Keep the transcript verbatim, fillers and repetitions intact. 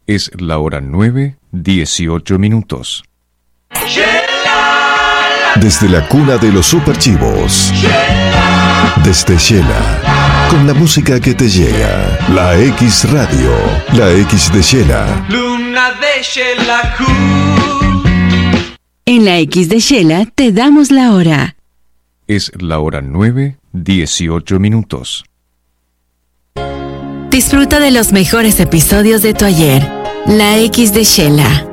Es la hora nueve, dieciocho minutos. Desde la cuna de los superchivos, desde Shela, con la música que te llega, la X Radio, la X de Shela. Luna de Shela. En la X de Shela te damos la hora. Es la hora nueve, dieciocho minutos. Disfruta de los mejores episodios de tu ayer. La X de Shela.